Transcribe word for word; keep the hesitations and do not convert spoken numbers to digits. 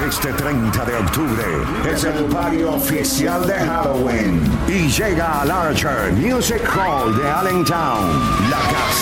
Este treinta de octubre es el party oficial de Halloween y llega al Archer Music Hall de Allentown, la casa